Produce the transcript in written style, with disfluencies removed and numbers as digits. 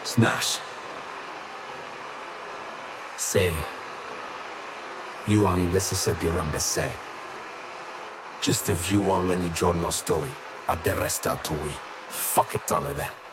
Smash. Say. You hanno invece servirebbe sé. Just a view on any giorno story. A del resto a lui. Fuck it all of that.